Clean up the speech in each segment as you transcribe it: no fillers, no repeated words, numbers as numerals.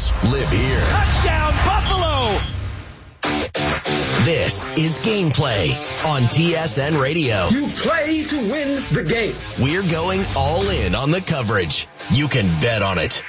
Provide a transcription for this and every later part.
sports live here. Touchdown, Buffalo! This is Gameplay on TSN Radio. You play to win the game. We're going all in on the coverage. You can bet on it.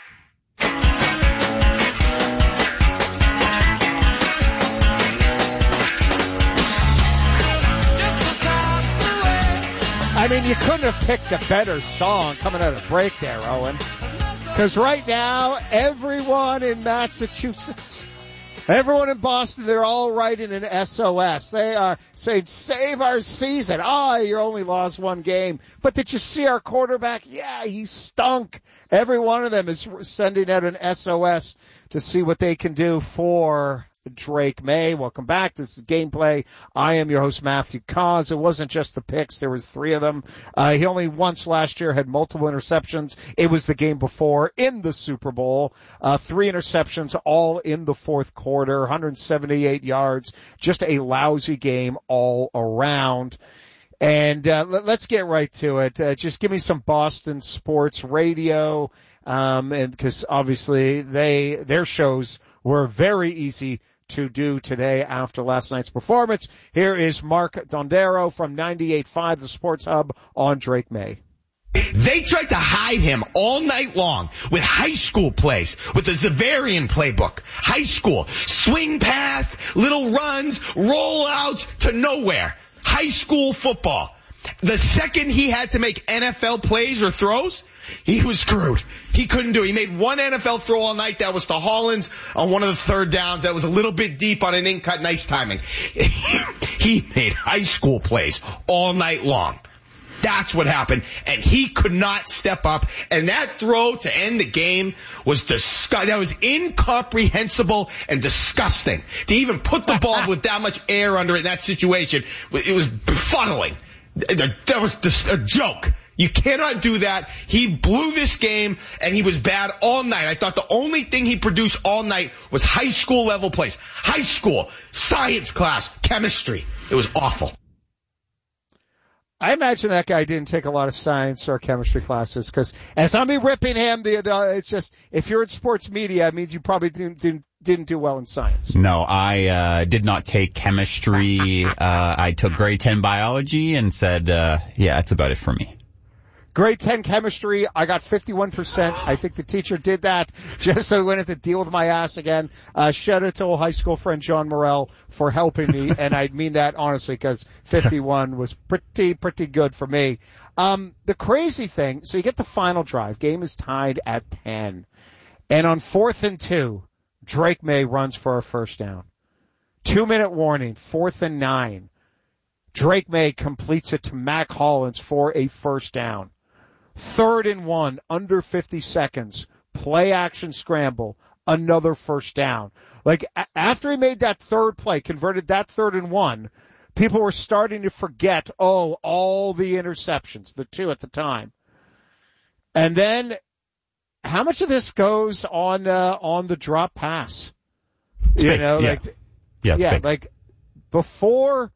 I mean, you couldn't have picked a better song coming out of break there, Owen. Because right now, everyone in Massachusetts, everyone in Boston, they're all writing an SOS. They are saying, save our season. You only lost one game. But did you see our quarterback? Yeah, he stunk. Every one of them is sending out an SOS to see what they can do for Drake May. Welcome back. This is Gameplay. I am your host, Matthew Cause. It wasn't just the picks. There was 3 of them. He only once last year had multiple interceptions. It was the game before in the Super Bowl. 3 interceptions, all in the fourth quarter, 178 yards. Just a lousy game all around. And let's get right to it. Just give me some Boston sports radio, and because obviously their shows were very easy to do today after last night's performance. Here is Mark Dondero from 98.5, the Sports Hub, on Drake May. They tried to hide him all night long with high school plays, with the Zavarian playbook. High school. Swing pass, little runs, rollouts to nowhere. High school football. The second he had to make NFL plays or throws, he was screwed. He couldn't do it. He made one NFL throw all night. That was to Hollins on one of the third downs. That was a little bit deep on an in-cut. Nice timing. He made high school plays all night long. That's what happened. And he could not step up. And that throw to end the game was disgusting. That was incomprehensible and disgusting. To even put the ball with that much air under it in that situation, it was befuddling. That was just a joke. You cannot do that. He blew this game, and he was bad all night. I thought the only thing he produced all night was high school level plays. High school, science class, chemistry. It was awful. I imagine that guy didn't take a lot of science or chemistry classes, because as I'm ripping him, it's just, if you're in sports media, it means you probably didn't do well in science. No, I did not take chemistry. I took grade 10 biology and said, yeah, that's about it for me. Grade 10 chemistry, I got 51%. I think the teacher did that just so I wouldn't have to deal with my ass again. Shout out to old high school friend John Morrell for helping me, and I mean that honestly, because 51 was pretty good for me. The crazy thing, so you get the final drive. Game is tied at 10. And on 4th and 2, Drake May runs for a first down. 2-minute warning, 4th and 9. Drake May completes it to Mac Hollins for a first down. 3rd and 1, under 50 seconds, play action scramble, another first down. Like, after he made that third play, converted that 3rd and 1, people were starting to forget, all the interceptions, the 2 at the time. And then, how much of this goes on the drop pass? It's big. Like, before,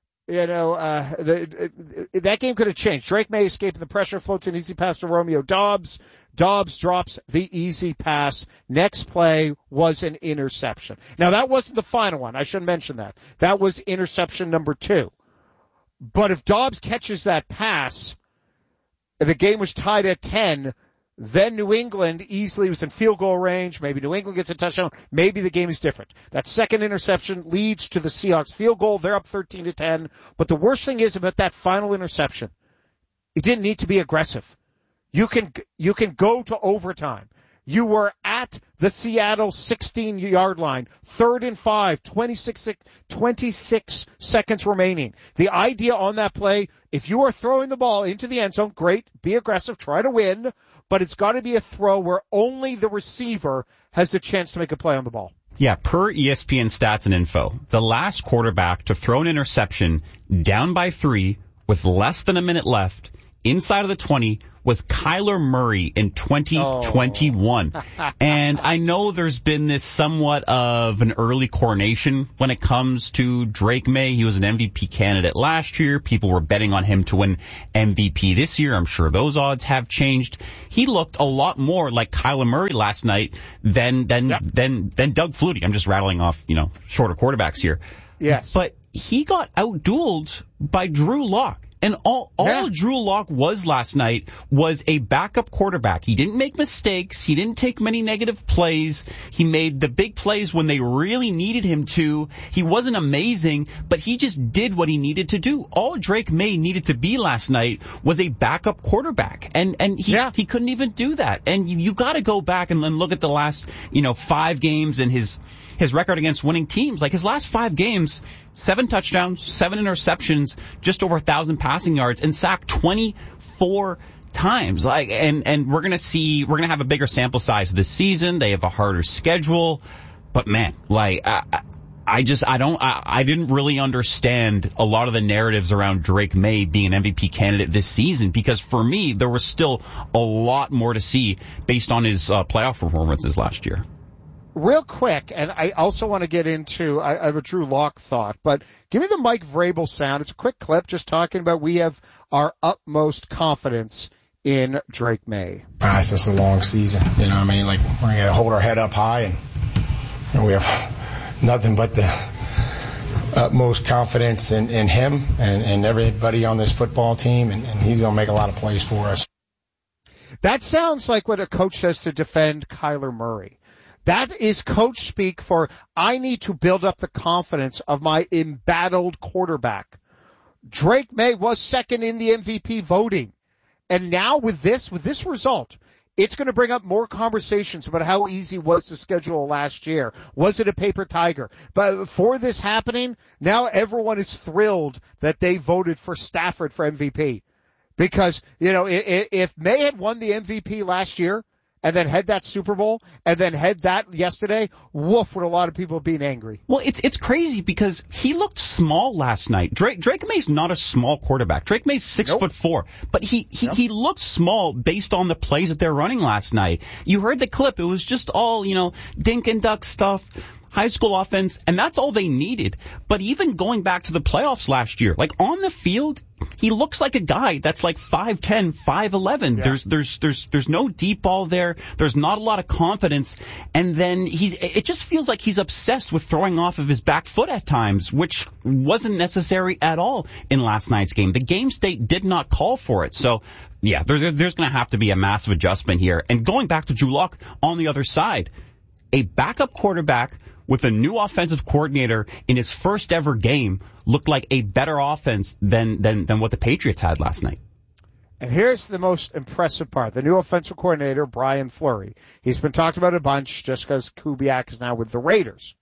that game could have changed. Drake May escaping the pressure, floats an easy pass to Romeo Doubs. Doubs drops the easy pass. Next play was an interception. Now, that wasn't the final one. I should mention that. That was interception number 2. But if Doubs catches that pass, the game was tied at 10, then New England easily was in field goal range. Maybe New England gets a touchdown. Maybe the game is different. That second interception leads to the Seahawks field goal. They're up 13-10. But the worst thing is about that final interception, it didn't need to be aggressive. You can go to overtime. You were at the Seattle 16-yard line, 3rd and 5, 26 seconds remaining. The idea on that play, if you are throwing the ball into the end zone, great, be aggressive, try to win, but it's got to be a throw where only the receiver has the chance to make a play on the ball. Yeah, per ESPN stats and info, the last quarterback to throw an interception down by 3 with less than a minute left inside of the 20 was Kyler Murray in 2021. And I know there's been this somewhat of an early coronation when it comes to Drake May. He was an MVP candidate last year. People were betting on him to win MVP this year. I'm sure those odds have changed. He looked a lot more like Kyler Murray last night than Doug Flutie. I'm just rattling off, shorter quarterbacks here. Yes. But he got outdueled by Drew Lock. And all Drew Lock was last night was a backup quarterback. He didn't make mistakes. He didn't take many negative plays. He made the big plays when they really needed him to. He wasn't amazing, but he just did what he needed to do. All Drake May needed to be last night was a backup quarterback. And he couldn't even do that. And you got to go back and then look at the last, 5 games and his record against winning teams. Like his last 5 games, 7 touchdowns, 7 interceptions, just over 1,000 passing yards, and sacked 24 times. And we're gonna have a bigger sample size this season. They have a harder schedule, but man, I didn't really understand a lot of the narratives around Drake May being an MVP candidate this season, because for me, there was still a lot more to see based on his playoff performances last year. Real quick, and I also want to get into, I have a Drew Lock thought, but give me the Mike Vrabel sound. It's a quick clip just talking about we have our utmost confidence in Drake May. It's just a long season, we're going to hold our head up high, and we have nothing but the utmost confidence in him and everybody on this football team, and he's going to make a lot of plays for us. That sounds like what a coach says to defend Kyler Murray. That is coach speak for, I need to build up the confidence of my embattled quarterback. Drake May was second in the MVP voting. And now with this result, it's going to bring up more conversations about how easy was the schedule last year. Was it a paper tiger? But for this happening, now everyone is thrilled that they voted for Stafford for MVP. Because, if May had won the MVP last year, and then had that Super Bowl, and then had that yesterday, woof, would a lot of people being angry. Well, it's crazy because he looked small last night. Drake May's not a small quarterback. Drake May's 6'4", but he looked small based on the plays that they're running last night. You heard the clip. It was just all, dink and duck stuff. High school offense, and that's all they needed. But even going back to the playoffs last year, on the field, he looks like a guy that's 5'10", 5'11". Yeah. There's no deep ball there. There's not a lot of confidence. And then it just feels like he's obsessed with throwing off of his back foot at times, which wasn't necessary at all in last night's game. The game state did not call for it. So yeah, there's going to have to be a massive adjustment here. And going back to Drew Lock on the other side, a backup quarterback with a new offensive coordinator in his first ever game looked like a better offense than what the Patriots had last night. And here's the most impressive part. The new offensive coordinator, Brian Fleury. He's been talked about a bunch just because Kubiak is now with the Raiders.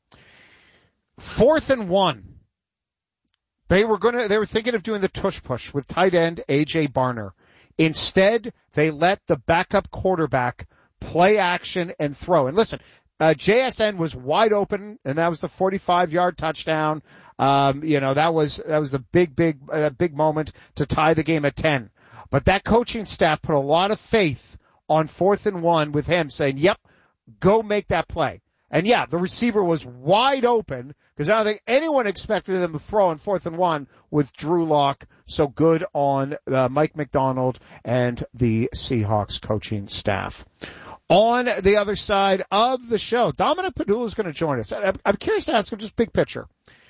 4th and 1. They were thinking of doing the tush push with tight end A.J. Barner. Instead, they let the backup quarterback play action and throw. And listen, JSN was wide open, and that was the 45-yard touchdown. That was the big moment to tie the game at 10. But that coaching staff put a lot of faith on 4th and 1 with him saying, yep, go make that play. And yeah, the receiver was wide open because I don't think anyone expected them to throw on 4th and 1 with Drew Lock. So good on Mike McDonald and the Seahawks coaching staff. On the other side of the show, Dominic Padula is going to join us. I'm curious to ask him just big picture.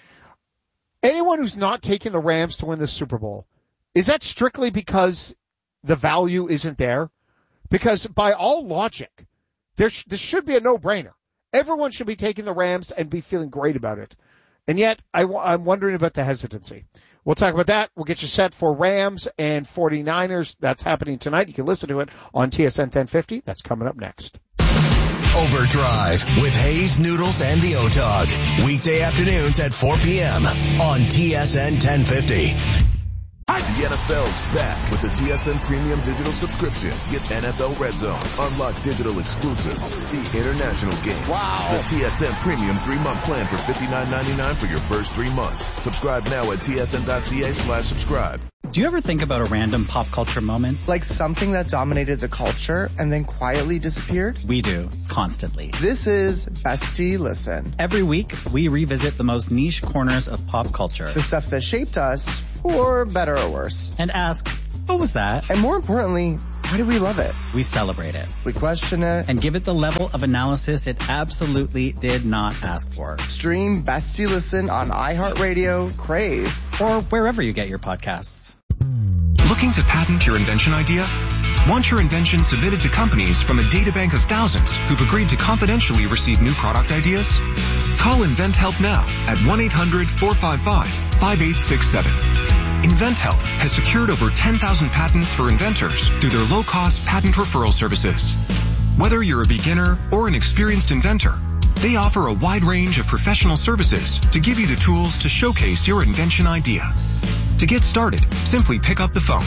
Anyone who's not taking the Rams to win the Super Bowl, is that strictly because the value isn't there? Because by all logic, this should be a no-brainer. Everyone should be taking the Rams and be feeling great about it. And yet, I'm wondering about the hesitancy. We'll talk about that. We'll get you set for Rams and 49ers. That's happening tonight. You can listen to it on TSN 1050. That's coming up next. Overdrive with Hayes, Noodles, and the O-Dog. Weekday afternoons at 4 p.m. on TSN 1050. The NFL's back with the TSN Premium Digital subscription. Get NFL Red Zone, unlock digital exclusives, see international games. Wow. The TSN Premium 3-month plan for $59.99 for your first 3 months. Subscribe now at tsn.ca/subscribe. Do you ever think about a random pop culture moment? Like something that dominated the culture and then quietly disappeared? We do, constantly. This is Bestie Listen. Every week, we revisit the most niche corners of pop culture. The stuff that shaped us, for better or worse. And ask, what was that? And more importantly, why do we love it? We celebrate it. We question it. And give it the level of analysis it absolutely did not ask for. Stream Bestie Listen on iHeartRadio, Crave, or wherever you get your podcasts. Looking to patent your invention idea? Want your invention submitted to companies from a databank of thousands who've agreed to confidentially receive new product ideas? Call InventHelp now at 1-800-455-5867. InventHelp has secured over 10,000 patents for inventors through their low-cost patent referral services. Whether you're a beginner or an experienced inventor, they offer a wide range of professional services to give you the tools to showcase your invention idea. To get started, simply pick up the phone.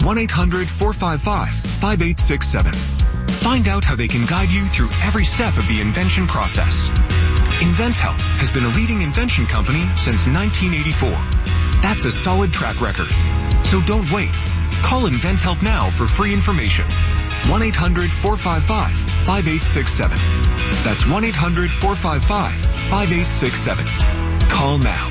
1-800-455-5867. Find out how they can guide you through every step of the invention process. InventHelp has been a leading invention company since 1984. That's a solid track record. So don't wait. Call InventHelp now for free information. 1-800-455-5867. That's 1-800-455-5867. Call now.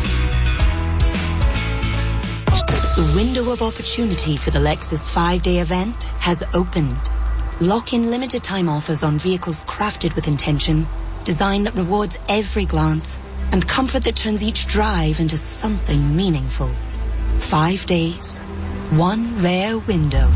The window of opportunity for the Lexus 5-day event has opened. Lock in limited time offers on vehicles crafted with intention, design that rewards every glance, and comfort that turns each drive into something meaningful. 5 days, one rare window.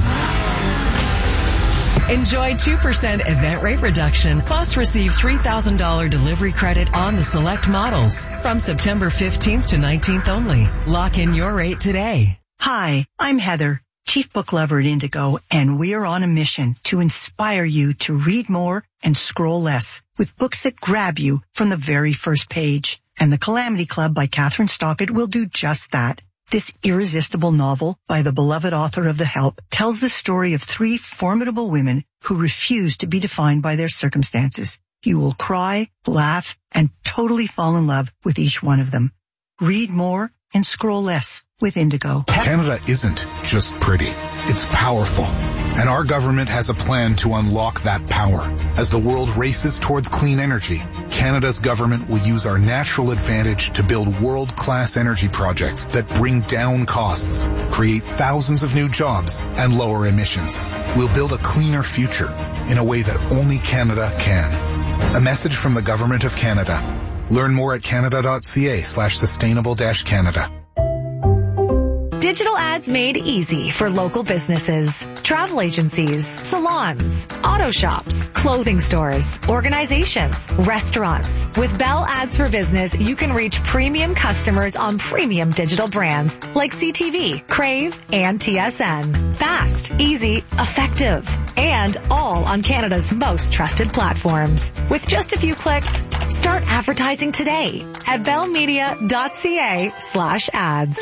Enjoy 2% event rate reduction, plus receive $3,000 delivery credit on the select models from September 15th to 19th only. Lock in your rate today. Hi, I'm Heather, Chief Book Lover at Indigo, and we are on a mission to inspire you to read more and scroll less with books that grab you from the very first page. And The Calamity Club by Catherine Stockett will do just that. This irresistible novel by the beloved author of The Help tells the story of 3 formidable women who refuse to be defined by their circumstances. You will cry, laugh, and totally fall in love with each one of them. Read more and scroll less with Indigo. Canada isn't just pretty. It's powerful. And our government has a plan to unlock that power. As the world races towards clean energy, Canada's government will use our natural advantage to build world-class energy projects that bring down costs, create thousands of new jobs, and lower emissions. We'll build a cleaner future in a way that only Canada can. A message from the Government of Canada. Learn more at canada.ca/sustainable-Canada. Digital ads made easy for local businesses, travel agencies, salons, auto shops, clothing stores, organizations, restaurants. With Bell Ads for Business, you can reach premium customers on premium digital brands like CTV, Crave, and TSN. Fast, easy, effective, and all on Canada's most trusted platforms. With just a few clicks, start advertising today at bellmedia.ca/ads.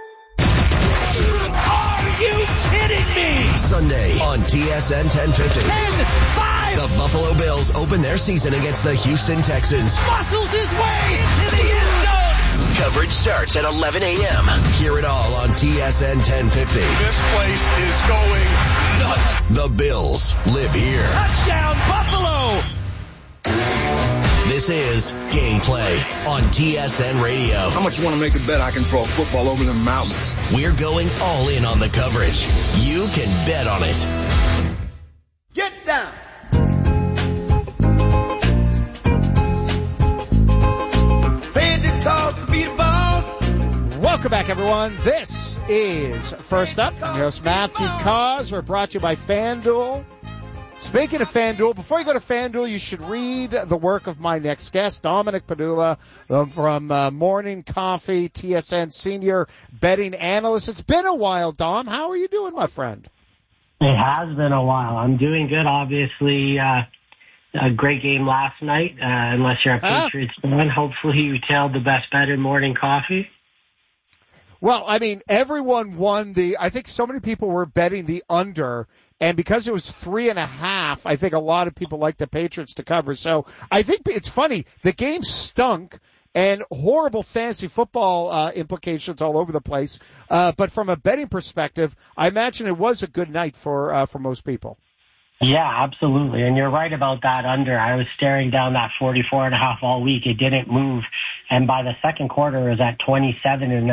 Are you kidding me? Sunday on TSN 1050. 10-5! The Buffalo Bills open their season against the Houston Texans. Muscles his way into the end zone. Coverage starts at 11 a.m. Hear it all on TSN 1050. This place is going nuts. The Bills live here. Touchdown, Buffalo! This is Gameplay on TSN Radio. How much you want to make a bet I can throw a football over the mountains? We're going all in on the coverage. You can bet on it. Get down. Paid the cost to be the boss. Welcome back, everyone. This is First Up. I'm your host, Matthew Cause. We're brought to you by FanDuel. Speaking of FanDuel, before you go to FanDuel, you should read the work of my next guest, Dominic Padula, from Morning Coffee, TSN Senior Betting Analyst. It's been a while, Dom. How are you doing, my friend? It has been a while. I'm doing good, obviously. A great game last night, unless you're a Patriots fan. Hopefully you tailed the best bet in Morning Coffee. Well, I mean, everyone won I think so many people were betting the under. And because it was 3.5, I think a lot of people like the Patriots to cover. So I think it's funny. The game stunk, and horrible fantasy football implications all over the place. But from a betting perspective, I imagine it was a good night for most people. Yeah, absolutely. And you're right about that under. I was staring down that 44.5 all week. It didn't move. And by the second quarter, it was at 27.5.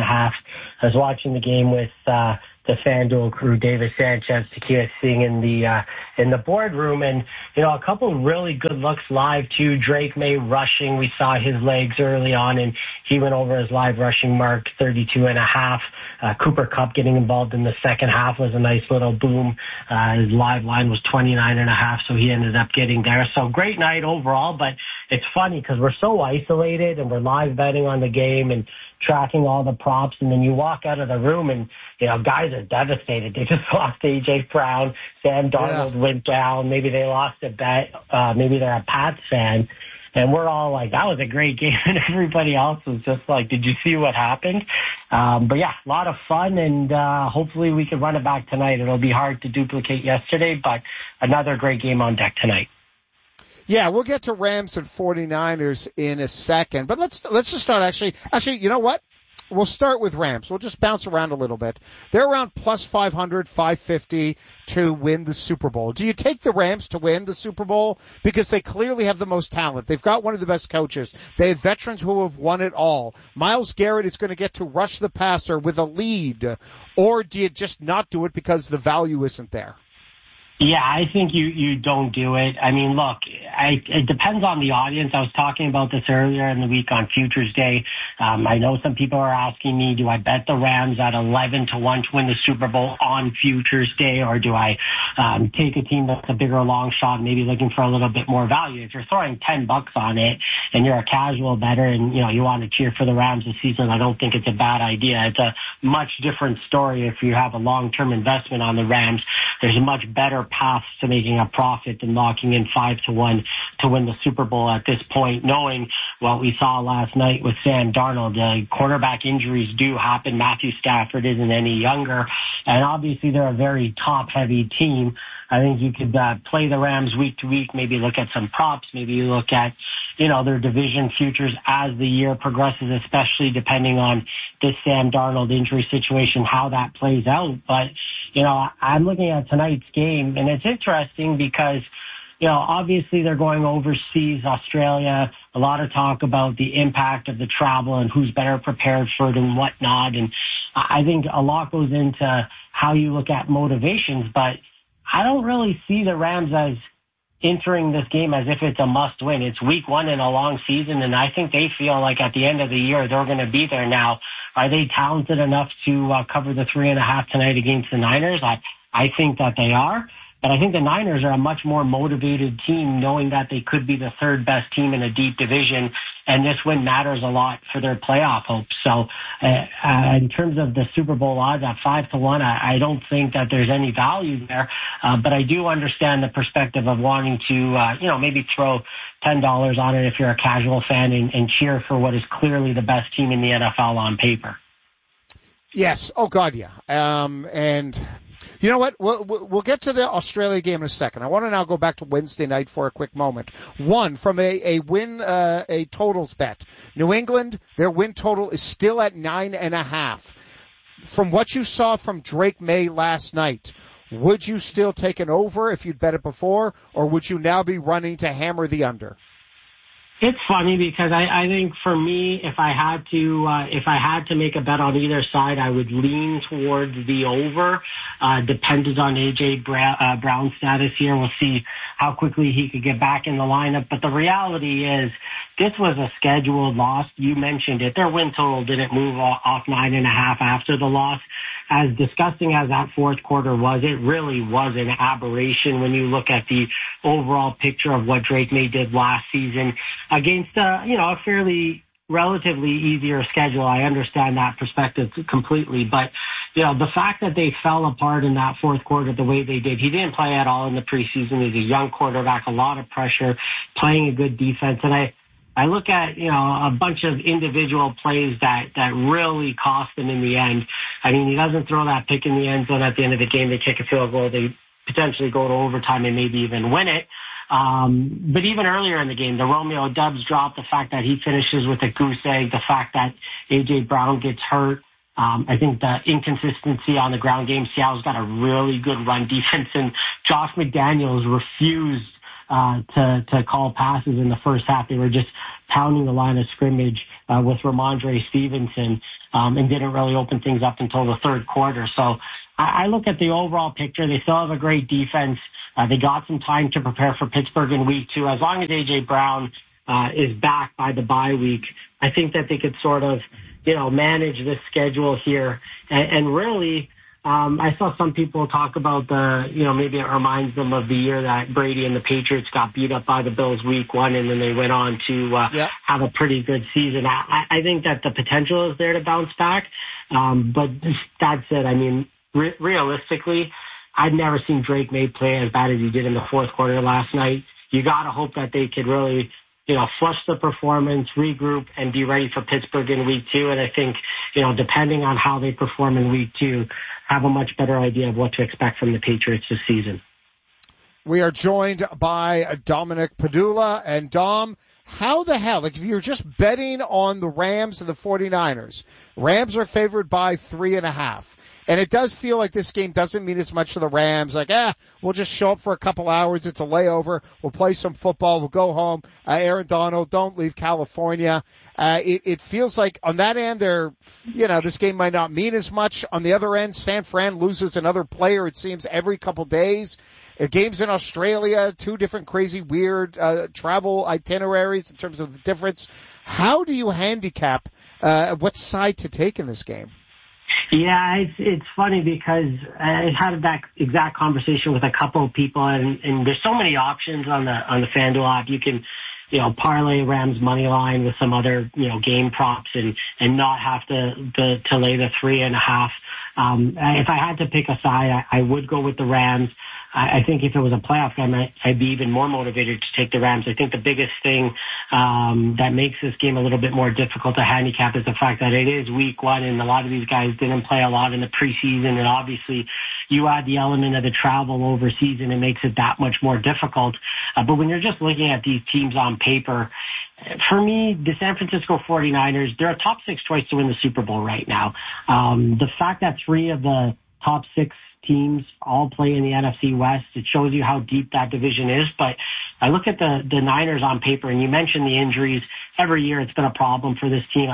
I was watching the game with the FanDuel crew, David Sanchez, Takia Singh in the boardroom, and a couple really good looks live too. Drake May rushing, we saw his legs early on, and he went over his live rushing mark, 32.5. Cooper Kupp getting involved in the second half was a nice little boom. His live line was 29.5, so he ended up getting there. So great night overall, but it's funny because we're so isolated and we're live betting on the game and tracking all the props, and then you walk out of the room and guys are devastated. They just lost A.J. Brown. Sam Darnold went down. Maybe they lost a bet. Maybe they're a Pats fan. And we're all like, that was a great game. And everybody else was just like, did you see what happened? But yeah, a lot of fun. And hopefully we can run it back tonight. It'll be hard to duplicate yesterday, but another great game on deck tonight. Yeah, we'll get to Rams and 49ers in a second. But let's just start actually, you know what? We'll start with Rams. We'll just bounce around a little bit. They're around plus 500, 550 to win the Super Bowl. Do you take the Rams to win the Super Bowl? Because they clearly have the most talent. They've got one of the best coaches. They have veterans who have won it all. Myles Garrett is going to get to rush the passer with a lead. Or do you just not do it because the value isn't there? Yeah, I think you don't do it. I mean, look, it depends on the audience. I was talking about this earlier in the week on Futures Day. I know some people are asking me, do I bet the Rams at 11-1 to win the Super Bowl on Futures Day, or do I take a team that's a bigger long shot, maybe looking for a little bit more value? If you're throwing $10 on it and you're a casual bettor and you want to cheer for the Rams this season, I don't think it's a bad idea. It's a much different story if you have a long-term investment on the Rams. There's a much better path to making a profit than locking in 5-1 to win the Super Bowl at this point, knowing what we saw last night with Sam Darnold. Quarterback injuries do happen. Matthew Stafford isn't any younger, and obviously they're a very top-heavy team. I think you could play the Rams week to week, maybe look at some props, maybe you look at their division futures as the year progresses, especially depending on this Sam Darnold injury situation, how that plays out. But I'm looking at tonight's game, and it's interesting because, obviously they're going overseas, Australia, a lot of talk about the impact of the travel and who's better prepared for it and whatnot. And I think a lot goes into how you look at motivations, but I don't really see the Rams as entering this game as if it's a must win. It's week one in a long season, and I think they feel like at the end of the year they're going to be there now. Are they talented enough to cover the 3.5 tonight against the Niners? I think that they are. But I think the Niners are a much more motivated team, knowing that they could be the third best team in a deep division, and this win matters a lot for their playoff hopes. So in terms of the Super Bowl odds at 5-1, I don't think that there's any value there. But I do understand the perspective of wanting to, maybe throw $10 on it if you're a casual fan and cheer for what is clearly the best team in the NFL on paper. Yes. Oh, God, yeah. And you know what? We'll get to the Australia game in a second. I want to now go back to Wednesday night for a quick moment. One, from a totals bet. New England, their win total is still at 9.5. From what you saw from Drake May last night, would you still take an over if you'd bet it before, or would you now be running to hammer the under? It's funny because I think for me, if I had to make a bet on either side, I would lean towards the over. Dependent on AJ Brown's status here, we'll see how quickly he could get back in the lineup. But the reality is, this was a scheduled loss. You mentioned it. Their win total didn't move off 9.5 after the loss. As disgusting as that fourth quarter was, it really was an aberration when you look at the overall picture of what Drake May did last season against a fairly relatively easier schedule. I understand that perspective completely, but the fact that they fell apart in that fourth quarter the way they did, he didn't play at all in the preseason. He's a young quarterback, a lot of pressure, playing a good defense, and I look at, a bunch of individual plays that really cost them in the end. I mean, he doesn't throw that pick in the end zone at the end of the game. They kick a field goal. They potentially go to overtime and maybe even win it. But even earlier in the game, the Romeo Dubs drop, the fact that he finishes with a goose egg, the fact that A.J. Brown gets hurt, I think the inconsistency on the ground game, Seattle's got a really good run defense, and Josh McDaniels refused to call passes in the first half. They were just pounding the line of scrimmage with Ramondre Stevenson and didn't really open things up until the third quarter. So I look at the overall picture. They still have a great defense. They got some time to prepare for Pittsburgh in week 2. As long as A.J. Brown is back by the bye week, I think that they could sort of, manage this schedule here. And really, I saw some people talk about maybe it reminds them of the year that Brady and the Patriots got beat up by the Bills week 1, and then they went on to have a pretty good season. I think that the potential is there to bounce back. But that said, I mean, realistically, I've never seen Drake May play as bad as he did in the fourth quarter last night. You got to hope that they could really, flush the performance, regroup, and be ready for Pittsburgh in week 2. And I think, depending on how they perform in week 2, have a much better idea of what to expect from the Patriots this season. We are joined by Dominic Padula. And Dom, how the hell, if you're just betting on the Rams and the 49ers, Rams are favored by 3.5. And it does feel like this game doesn't mean as much to the Rams. Like, we'll just show up for a couple hours. It's a layover. We'll play some football. We'll go home. Aaron Donald, don't leave California. It feels like on that end, this game might not mean as much. On the other end, San Fran loses another player, it seems, every couple days. Games in Australia, 2 different crazy, weird travel itineraries in terms of the difference. How do you handicap what side to take in this game? Yeah, it's funny because I had that exact conversation with a couple of people, and there's so many options on the FanDuel app. You can, parlay Rams money line with some other, game props and not have to lay the 3.5. If I had to pick a side, I would go with the Rams. I think if it was a playoff game, I'd be even more motivated to take the Rams. I think the biggest thing that makes this game a little bit more difficult to handicap is the fact that it is week 1, and a lot of these guys didn't play a lot in the preseason, and obviously you add the element of the travel overseas, and it makes it that much more difficult. But when you're just looking at these teams on paper, for me, the San Francisco 49ers, they're a top 6 choice to win the Super Bowl right now. The fact that 3 of the top 6 teams all play in the NFC West, it shows you how deep that division is. But I look at the Niners on paper, and you mentioned the injuries. Every year it's been a problem for this team.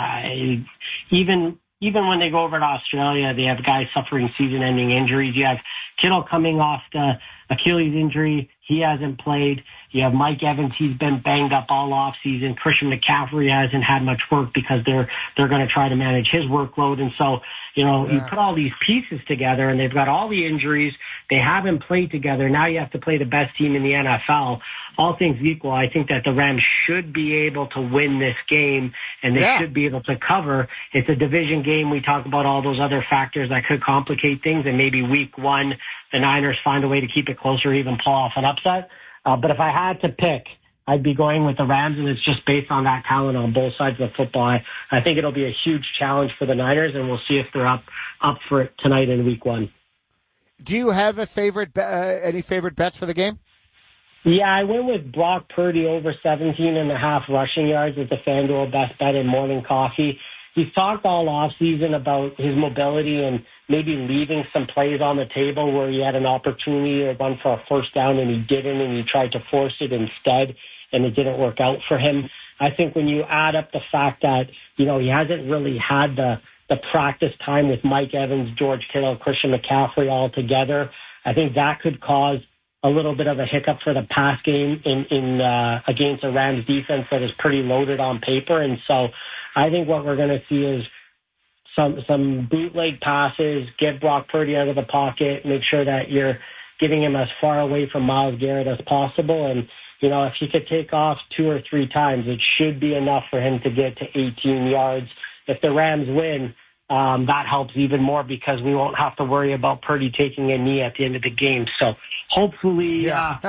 Even when they go over to Australia, they have guys suffering season-ending injuries. You have Kittle coming off the Achilles injury. He hasn't played. You have Mike Evans. He's been banged up all off season. Christian McCaffrey hasn't had much work because they're going to try to manage his workload. And so, you put all these pieces together, and they've got all the injuries. They haven't played together. Now you have to play the best team in the NFL. All things equal, I think that the Rams should be able to win this game, and they should be able to cover. It's a division game. We talk about all those other factors that could complicate things, and maybe week 1, the Niners find a way to keep it closer, even pull off an upset. But if I had to pick, I'd be going with the Rams, and it's just based on that talent on both sides of the football. I think it'll be a huge challenge for the Niners, and we'll see if they're up for it tonight in week 1. Do you have a any favorite bets for the game? Yeah, I went with Brock Purdy over 17.5 rushing yards as the FanDuel best bet in morning coffee. He's talked all offseason about his mobility and maybe leaving some plays on the table where he had an opportunity to run for a first down and he didn't, and he tried to force it instead, and it didn't work out for him. I think when you add up the fact that, he hasn't really had the practice time with Mike Evans, George Kittle, Christian McCaffrey all together, I think that could cause a little bit of a hiccup for the pass game in against a Rams defense that is pretty loaded on paper. And so I think what we're going to see is some bootleg passes, get Brock Purdy out of the pocket, make sure that you're getting him as far away from Myles Garrett as possible. And, if he could take off 2 or 3 times, it should be enough for him to get to 18 yards. If the Rams win, that helps even more because we won't have to worry about Purdy taking a knee at the end of the game. So hopefully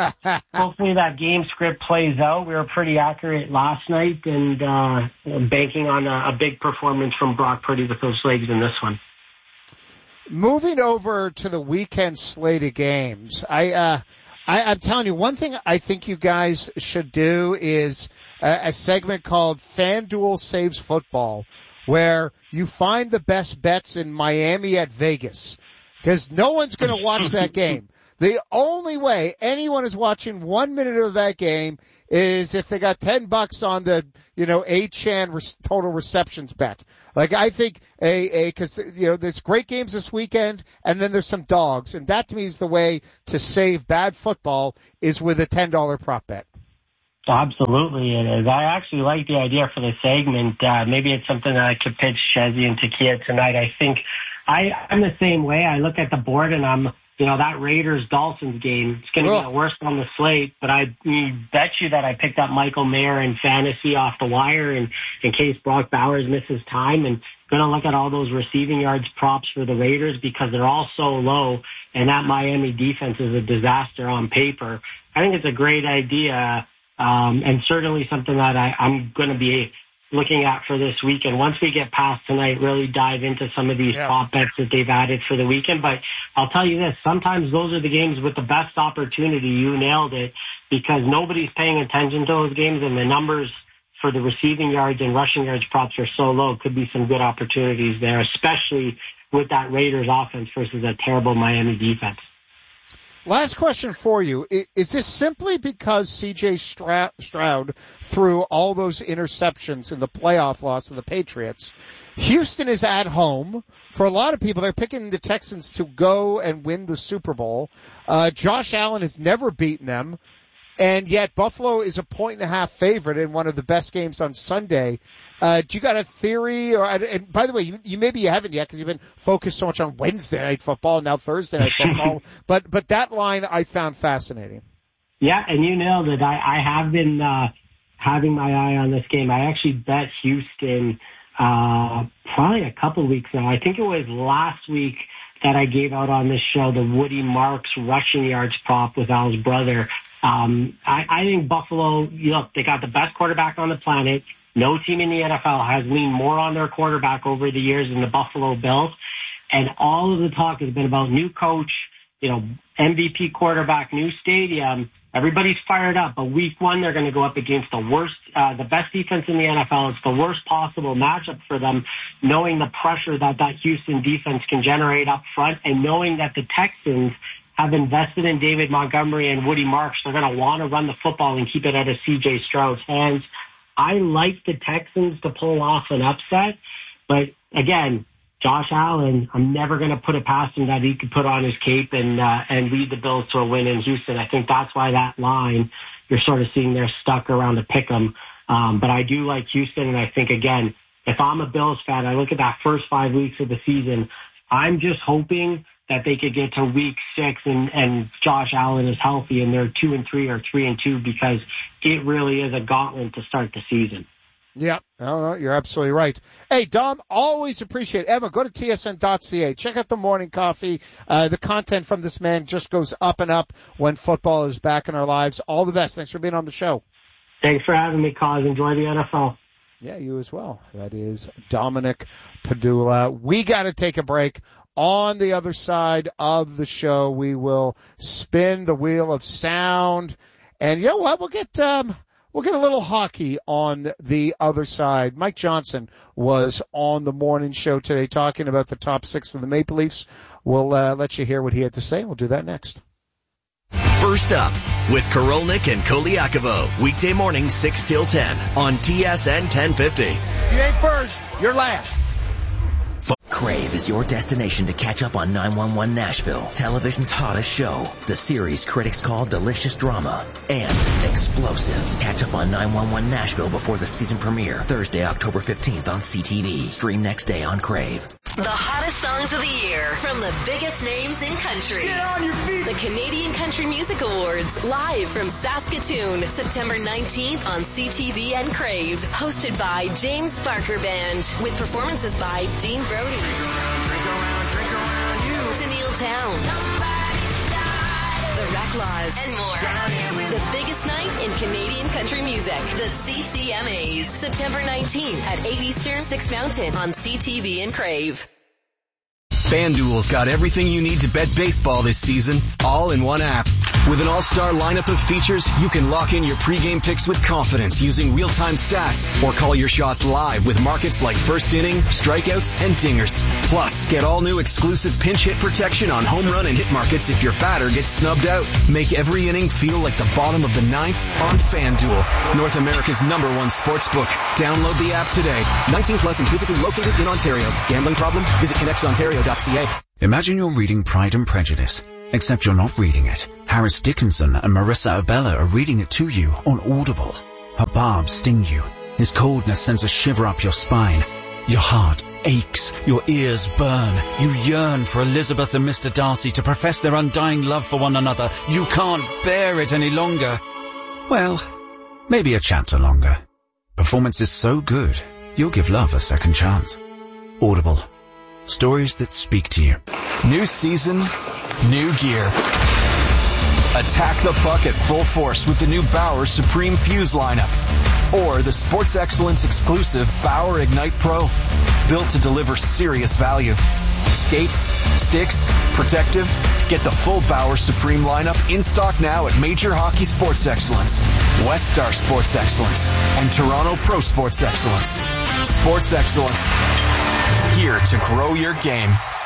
that game script plays out. We were pretty accurate last night, and banking on a big performance from Brock Purdy with those legs in this one. Moving over to the weekend slate of games, I'm telling you, one thing I think you guys should do is a segment called FanDuel Saves Football, where you find the best bets in Miami at Vegas, because no one's going to watch that game. The only way anyone is watching 1 minute of that game is if they got $10 on the, A-Chan total receptions bet. Like, I think cause, there's great games this weekend, and then there's some dogs, and that to me is the way to save bad football is with a $10 prop bet. Absolutely it is. I actually like the idea for the segment. Maybe it's something that I could pitch Shezzy and Takia tonight. I think I'm the same way. I look at the board and I'm, that Raiders-Dolphins game, it's going to be the worst on the slate, but I bet you that I picked up Michael Mayer in fantasy off the wire in case Brock Bowers misses time, and going to look at all those receiving yards props for the Raiders because they're all so low, and that Miami defense is a disaster on paper. I think it's a great idea, and certainly something that I'm going to be looking at for this weekend. Once we get past tonight, really dive into some of these prop bets that they've added for the weekend. But I'll tell you this, sometimes those are the games with the best opportunity. You nailed it, because nobody's paying attention to those games, and the numbers for the receiving yards and rushing yards props are so low. Could be some good opportunities there, especially with that Raiders offense versus a terrible Miami defense. Last question for you. Is this simply because C.J. Stroud threw all those interceptions in the playoff loss of the Patriots? Houston is at home. For a lot of people, they're picking the Texans to go and win the Super Bowl. Josh Allen has never beaten them. And yet Buffalo is a 1.5 favorite in one of the best games on Sunday. Do you got a theory? And by the way, you maybe you haven't yet because you've been focused so much on Wednesday Night Football and now Thursday Night Football. But that line I found fascinating. Yeah, and you nailed it. I have been having my eye on this game. I actually bet Houston probably a couple weeks now. I think it was last week that I gave out on this show the Woody Marks rushing yards prop with Al's brother. I think Buffalo, look, they got the best quarterback on the planet. No team in the NFL has leaned more on their quarterback over the years than the Buffalo Bills. And all of the talk has been about new coach, MVP quarterback, new stadium. Everybody's fired up, but week one, they're going to go up against the best defense in the NFL. It's the worst possible matchup for them, knowing the pressure that Houston defense can generate up front, and knowing that the Texans have invested in David Montgomery and Woody Marks. They're going to want to run the football and keep it out of C.J. Stroud's hands. I like the Texans to pull off an upset, but again, Josh Allen, I'm never going to put it past him that he could put on his cape and lead the Bills to a win in Houston. I think that's why that line, you're sort of seeing they're stuck around to pick them. But I do like Houston, and I think, again, if I'm a Bills fan, I look at that first 5 weeks of the season, I'm just hoping that they could get to week 6 and Josh Allen is healthy and they're 2-3 or 3-2, because it really is a gauntlet to start the season. Yeah, no, you're absolutely right. Hey, Dom, always appreciate it. Emma, go to tsn.ca. Check out the morning coffee. The content from this man just goes up and up when football is back in our lives. All the best. Thanks for being on the show. Thanks for having me, Cause. Enjoy the NFL. Yeah, you as well. That is Dominic Padula. We got to take a break. On the other side of the show, we will spin the wheel of sound. And you know what? We'll get a little hockey on the other side. Mike Johnson was on the morning show today talking about the top 6 for the Maple Leafs. We'll let you hear what he had to say. We'll do that next. First up with Korolnik and Koliakovo. Weekday morning 6 till 10 on TSN 1050. You ain't first, you're last. Crave is your destination to catch up on 911 Nashville, television's hottest show. The series critics call delicious drama and explosive. Catch up on 911 Nashville before the season premiere, Thursday, October 15th on CTV. Stream next day on Crave. The hottest songs of the year from the biggest names in country. Get on your feet! The Canadian Country Music Awards, live from Saskatoon, September 19th on CTV and Crave. Hosted by James Barker Band, with performances by Dean Brody, Tennille Towne, The Reclaws, and more. The biggest night in Canadian country music. The CCMAs. September 19th at 8 Eastern, 6 Mountain on CTV and Crave. FanDuel's got everything you need to bet baseball this season, all in one app. With an all-star lineup of features, you can lock in your pregame picks with confidence using real-time stats or call your shots live with markets like first inning, strikeouts, and dingers. Plus, get all new exclusive pinch hit protection on home run and hit markets if your batter gets snubbed out. Make every inning feel like the bottom of the ninth on FanDuel, North America's #1 sportsbook. Download the app today. 19 plus and physically located in Ontario. Gambling problem? Visit connectsontario.ca. Imagine you're reading Pride and Prejudice, except you're not reading it. Harris Dickinson and Marissa Abella are reading it to you on Audible. Her barbs sting you. His coldness sends a shiver up your spine. Your heart aches. Your ears burn. You yearn for Elizabeth and Mr. Darcy to profess their undying love for one another. You can't bear it any longer. Well, maybe a chapter longer. Performance is so good, you'll give love a second chance. Audible. Stories that speak to you. New season, new gear. Attack the puck at full force with the new Bauer Supreme Fuse lineup. Or the Sports Excellence exclusive Bauer Ignite Pro. Built to deliver serious value. Skates, sticks, protective. Get the full Bauer Supreme lineup in stock now at Major Hockey Sports Excellence, West Star Sports Excellence, and Toronto Pro Sports Excellence. Sports Excellence. Here to grow your game.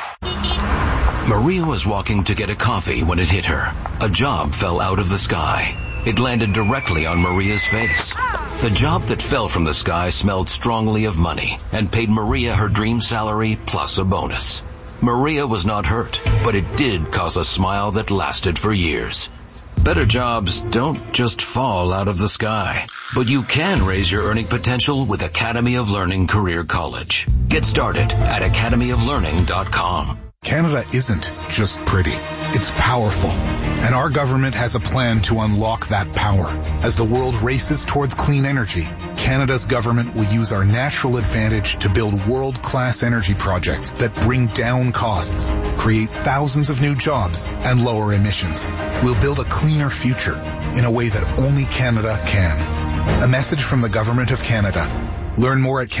Maria was walking to get a coffee when it hit her. A job fell out of the sky. It landed directly on Maria's face. The job that fell from the sky smelled strongly of money and paid Maria her dream salary plus a bonus. Maria was not hurt, but it did cause a smile that lasted for years. Better jobs don't just fall out of the sky, but you can raise your earning potential with Academy of Learning Career College. Get started at academyoflearning.com. Canada isn't just pretty. It's powerful. And our government has a plan to unlock that power. As the world races towards clean energy, Canada's government will use our natural advantage to build world-class energy projects that bring down costs, create thousands of new jobs, and lower emissions. We'll build a cleaner future in a way that only Canada can. A message from the Government of Canada. Learn more at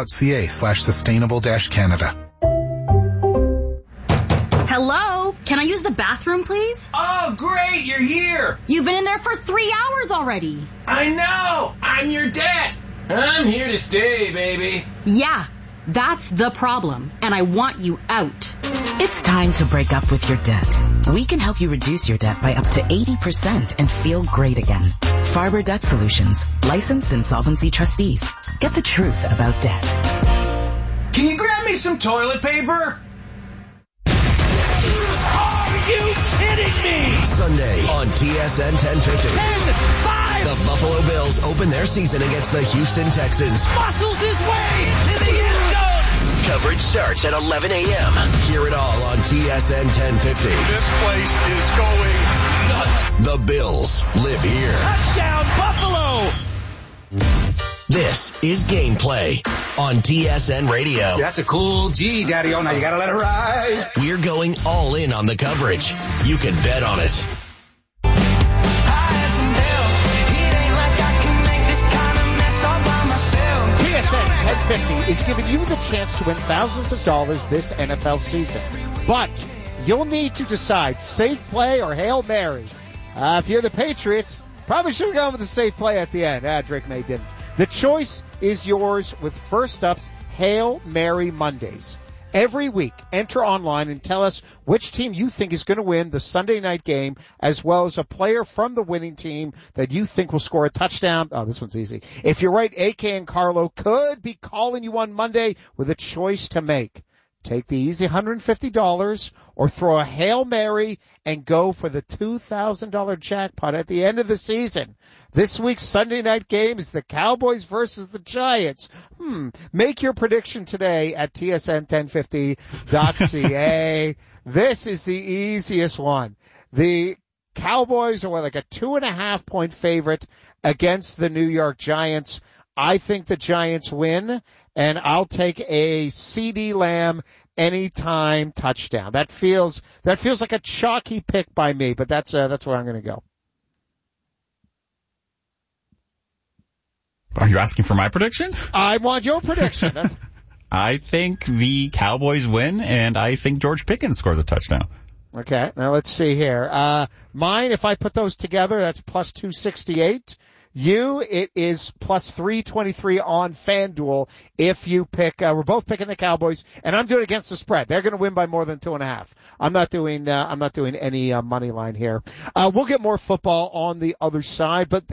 canada.ca/sustainable-Canada. Hello? Can I use the bathroom, please? Oh, great, you're here. You've been in there for 3 hours already. I know. I'm your dad. I'm here to stay, baby. Yeah, that's the problem, and I want you out. It's time to break up with your debt. We can help you reduce your debt by up to 80% and feel great again. Farber Debt Solutions, licensed insolvency trustees. Get the truth about debt. Can you grab me some toilet paper? Are you kidding me? Sunday on TSN 1050. 10-5! The Buffalo Bills open their season against the Houston Texans. Muscles his way to the end zone. Coverage starts at 11 a.m. Hear it all on TSN 1050. This place is going nuts. The Bills live here. Touchdown, Buffalo! This is Gameplay on TSN Radio. See, that's a cool G, Daddy-O. Now you gotta let it ride. We're going all in on the coverage. You can bet on it. TSN 1050 is giving you the chance to win thousands of dollars this NFL season. But you'll need to decide safe play or Hail Mary. If you're the Patriots, probably should have gone with the safe play at the end. Drake May didn't. The choice is yours with First Up's Hail Mary Mondays. Every week, enter online and tell us which team you think is going to win the Sunday night game, as well as a player from the winning team that you think will score a touchdown. Oh, this one's easy. If you're right, AK and Carlo could be calling you on Monday with a choice to make. Take the easy $150 or throw a Hail Mary and go for the $2,000 jackpot at the end of the season. This week's Sunday night game is the Cowboys versus the Giants. Make your prediction today at tsn1050.ca. This is the easiest one. The Cowboys are like a 2.5 point favorite against the New York Giants. I think the Giants win, and I'll take a CeeDee Lamb anytime touchdown. That feels like a chalky pick by me, but that's where I'm going to go. Are you asking for my prediction? I want your prediction. I think the Cowboys win, and I think George Pickens scores a touchdown. Okay, now let's see here. Mine, if I put those together, that's plus 268. It is plus 323 on FanDuel if you pick, we're both picking the Cowboys, and I'm doing it against the spread. They're going to win by more than 2.5. I'm not doing any money line here. We'll get more football on the other side, but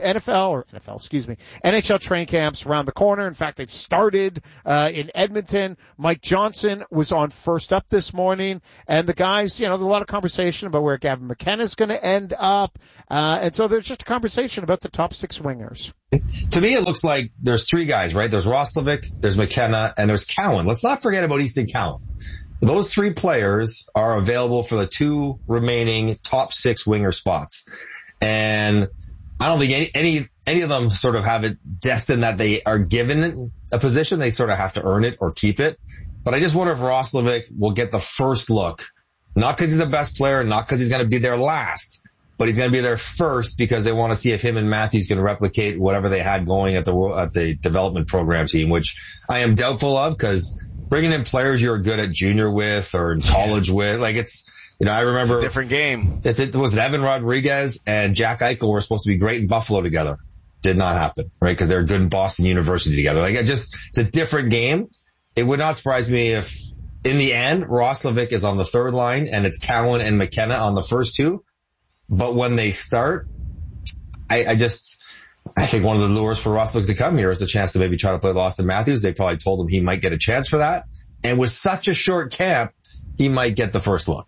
NHL training camps around the corner. In fact, they've started, in Edmonton. Mike Johnson was on First Up this morning, and the guys, there's a lot of conversation about where Gavin McKenna is going to end up, and so there's just a conversation about the top 6 wingers. To me, it looks like there's 3 guys, right? There's Roslovic, there's McKenna, and there's Cowan. Let's not forget about Easton Cowan. Those 3 players are available for the 2 remaining top 6 winger spots. And I don't think any of them sort of have it destined that they are given a position. They sort of have to earn it or keep it. But I just wonder if Roslovic will get the first look. Not because he's the best player, not because he's going to be there last, but he's going to be there first because they want to see if him and Matthews can replicate whatever they had going at the development program team, which I am doubtful of because bringing in players you're good at junior with or in college with, like it's, I remember. It's a different game. It was Evan Rodriguez and Jack Eichel were supposed to be great in Buffalo together. Did not happen, right? Because they're good in Boston University together. Like it's a different game. It would not surprise me if in the end, Roslovic is on the 3rd line and it's Cowan and McKenna on the first 2. But when they start, I think one of the lures for Roslovic to come here is the chance to maybe try to play Austin Matthews. They probably told him he might get a chance for that. And with such a short camp, he might get the first look.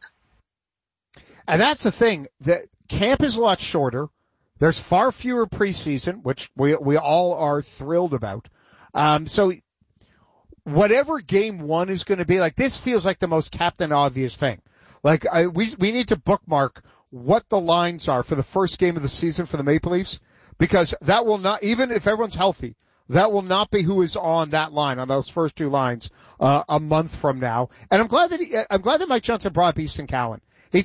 And that's the thing. The camp is a lot shorter. There's far fewer preseason, which we all are thrilled about. So whatever game 1 is going to be, like this feels like the most Captain Obvious thing. Like we need to bookmark what the lines are for the first game of the season for the Maple Leafs, because that will not, even if everyone's healthy, that will not be who is on that line, on those first 2 lines, a month from now. And I'm glad that Mike Johnson brought up Easton Cowan.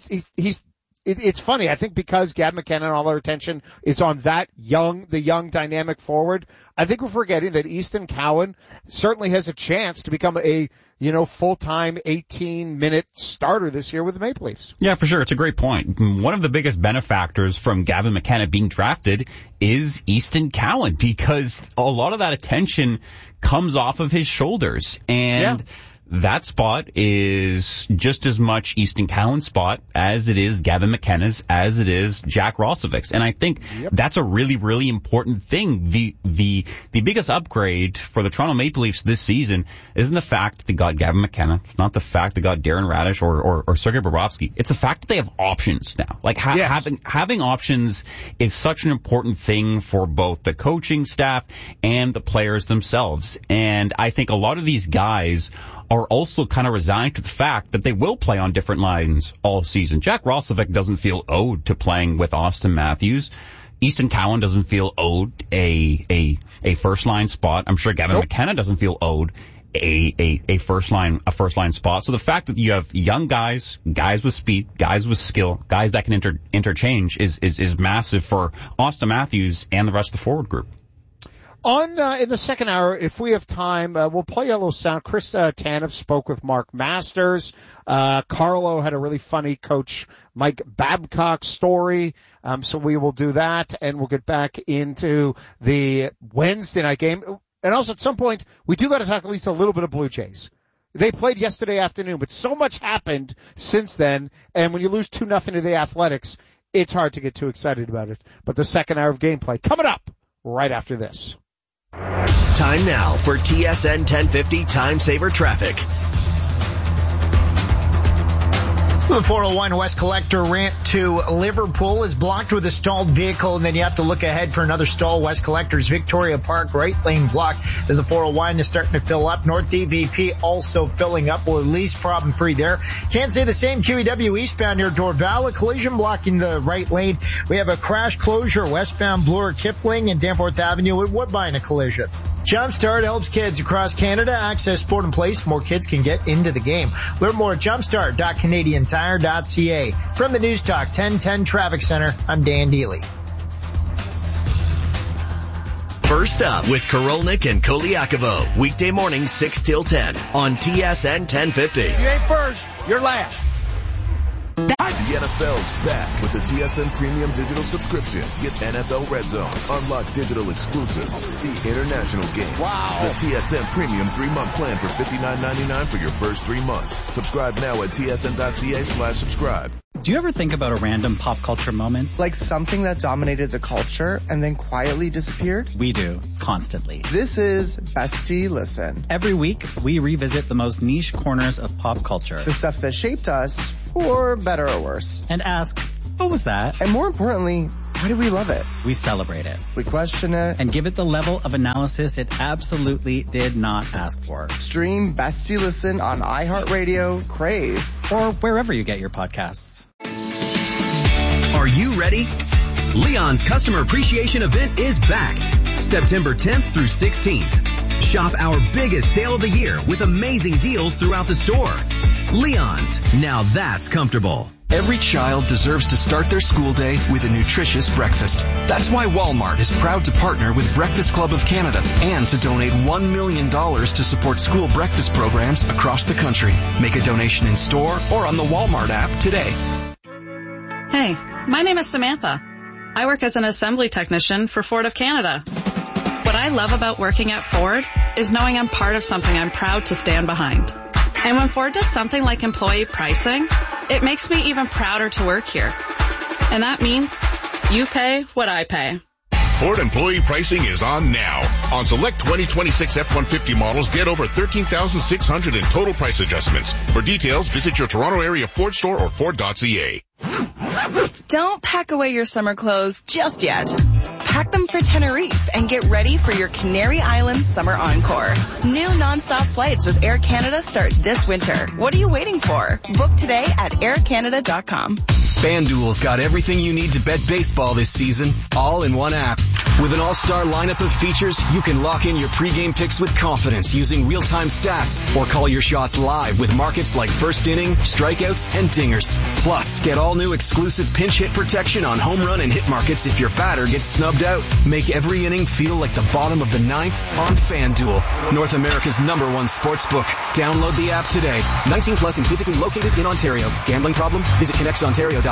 It's funny. I think because Gavin McKenna and all our attention is on the young dynamic forward, I think we're forgetting that Easton Cowan certainly has a chance to become a, full-time 18-minute starter this year with the Maple Leafs. Yeah, for sure. It's a great point. One of the biggest benefactors from Gavin McKenna being drafted is Easton Cowan, because a lot of that attention comes off of his shoulders. And that spot is just as much Easton Cowan's spot as it is Gavin McKenna's, as it is Jack Roslovic's. And I think that's a really, really important thing. The biggest upgrade for the Toronto Maple Leafs this season isn't the fact that they got Gavin McKenna. It's not the fact they got Darren Radish or Sergei Bobrovsky. It's the fact that they have options now. Like having options is such an important thing for both the coaching staff and the players themselves. And I think a lot of these guys are also kind of resigned to the fact that they will play on different lines all season. Jack Roslovic doesn't feel owed to playing with Austin Matthews. Easton Cowan doesn't feel owed a first line spot. I'm sure Gavin McKenna doesn't feel owed a first line spot. So the fact that you have young guys with speed, guys with skill, guys that can interchange is massive for Austin Matthews and the rest of the forward group. In the second hour, if we have time, we'll play a little sound. Chris Tanev spoke with Mark Masters. Carlo had a really funny Coach Mike Babcock story. So we will do that, and we'll get back into the Wednesday night game. And also at some point, we do got to talk at least a little bit of Blue Jays. They played yesterday afternoon, but so much happened since then. And when you lose 2-0 to the Athletics, it's hard to get too excited about it. But the second hour of gameplay coming up right after this. Time now for TSN 1050 Time Saver Traffic. The 401 West Collector ramp to Liverpool is blocked with a stalled vehicle, and then you have to look ahead for another stall. West Collector's Victoria Park right lane blocked as the 401 is starting to fill up. North DVP also filling up, or at least problem free there. Can't say the same QEW eastbound near Dorval. A collision blocking the right lane. We have a crash closure westbound Bloor Kipling and Danforth Avenue at Woodbine, a collision. Jumpstart helps kids across Canada access sport and play so more kids can get into the game. Learn more at jumpstart.canadiantire.ca. From the News Talk 1010 Traffic Center, I'm Dan Deely. First up with Korolnik and Koliakovo. Weekday morning 6 till 10 on TSN 1050. You ain't first, you're last. The NFL's back with the TSN Premium Digital subscription. Get NFL Red Zone, unlock digital exclusives, see international games. Wow. The TSN Premium 3-month plan for $59.99 for your first 3 months. Subscribe now at tsn.ca/subscribe. Do you ever think about a random pop culture moment? Like something that dominated the culture and then quietly disappeared? We do, constantly. This is Bestie Listen. Every week, we revisit the most niche corners of pop culture. The stuff that shaped us, for better or worse. And ask, what was that? And more importantly, why do we love it? We celebrate it. We question it. And give it the level of analysis it absolutely did not ask for. Stream Bestie Listen on iHeartRadio, Crave, or wherever you get your podcasts. Are you ready? Leon's Customer Appreciation Event is back, September 10th through 16th. Shop our biggest sale of the year with amazing deals throughout the store. Leon's, now that's comfortable. Every child deserves to start their school day with a nutritious breakfast. That's why Walmart is proud to partner with Breakfast Club of Canada and to donate $1 million to support school breakfast programs across the country. Make a donation in store or on the Walmart app today. Hey, my name is Samantha. I work as an assembly technician for Ford of Canada. What I love about working at Ford is knowing I'm part of something I'm proud to stand behind. And when Ford does something like employee pricing, it makes me even prouder to work here. And that means you pay what I pay. Ford employee pricing is on now. On select 2026 F-150 models, get over $13,600 in total price adjustments. For details, visit your Toronto area Ford store or Ford.ca. Don't pack away your summer clothes just yet. Pack them for Tenerife and get ready for your Canary Islands Summer Encore. New nonstop flights with Air Canada start this winter. What are you waiting for? Book today at aircanada.com. FanDuel's got everything you need to bet baseball this season, all in one app. With an all-star lineup of features, you can lock in your pregame picks with confidence using real-time stats or call your shots live with markets like first inning, strikeouts, and dingers. Plus, get all new exclusive pinch hit protection on home run and hit markets if your batter gets snubbed out. Make every inning feel like the bottom of the ninth on FanDuel, North America's #1 sportsbook. Download the app today. 19 plus and physically located in Ontario. Gambling problem? Visit connectsontario.ca.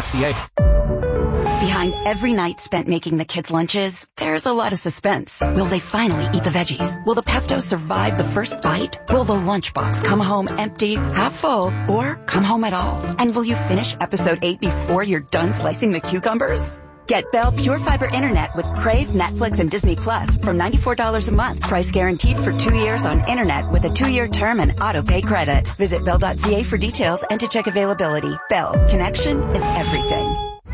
Behind every night spent making the kids' lunches, there's a lot of suspense. Will they finally eat the veggies? Will the pesto survive the first bite? Will the lunchbox come home empty, half full, or come home at all? And will you finish episode 8 before you're done slicing the cucumbers? Get Bell Pure Fiber Internet with Crave, Netflix, and Disney Plus from $94 a month. Price guaranteed for 2 years on Internet with a 2-year term and auto-pay credit. Visit Bell.ca for details and to check availability. Bell. Connection is everything.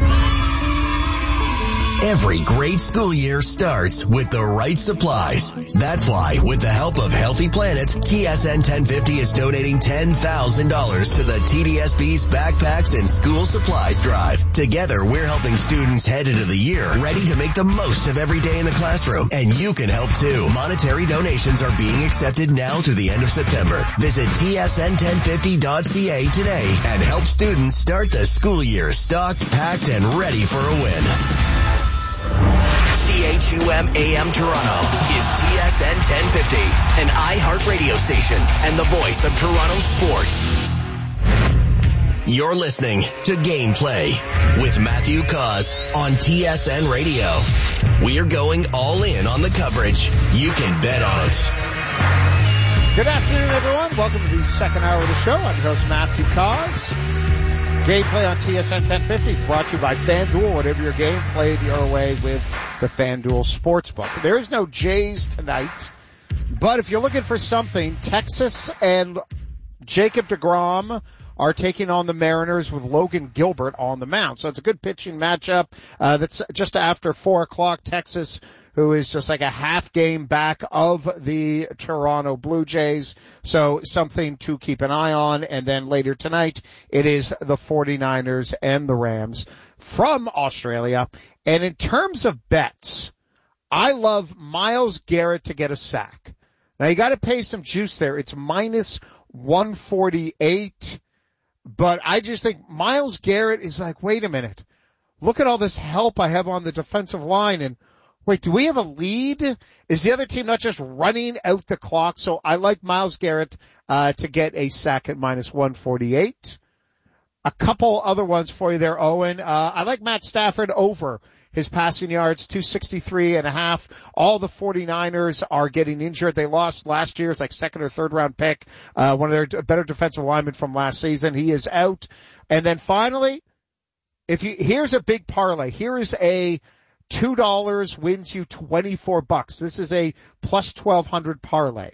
Every great school year starts with the right supplies. That's why, with the help of Healthy Planet, TSN 1050 is donating $10,000 to the TDSB's Backpacks and School Supplies Drive. Together, we're helping students head into the year ready to make the most of every day in the classroom. And you can help too. Monetary donations are being accepted now through the end of September. Visit tsn1050.ca today and help students start the school year stocked, packed, and ready for a win. CHUM AM Toronto is TSN 1050, an iHeart radio station and the voice of Toronto sports. You're listening to Gameplay with Matthew Cause on TSN Radio. We're going all in on the coverage. You can bet on it. Good afternoon, everyone. Welcome to the second hour of the show. I'm your host, Matthew Cause. Gameplay on TSN 1050 is brought to you by FanDuel. Whatever your game, play it your way with the FanDuel Sportsbook. There is no Jays tonight, but if you're looking for something, Texas and Jacob deGrom are taking on the Mariners with Logan Gilbert on the mound. So it's a good pitching matchup. That's just after 4 o'clock. Texas, who is just like a half game back of the Toronto Blue Jays. So something to keep an eye on. And then later tonight, it is the 49ers and the Rams from Australia. And in terms of bets, I love Myles Garrett to get a sack. Now you got to pay some juice there. It's minus 148. But I just think Myles Garrett is like, wait a minute. Look at all this help I have on the defensive line. And wait, do we have a lead? Is the other team not just running out the clock? So I like Myles Garrett to get a sack at minus 148. A couple other ones for you there, Owen. I like Matt Stafford over his passing yards, 263.5. All the 49ers are getting injured. They lost last year's second or third round pick, one of their better defensive linemen from last season. He is out. And then finally, here's a big parlay. Here is a $2 wins you $24. This is a plus 1,200 parlay.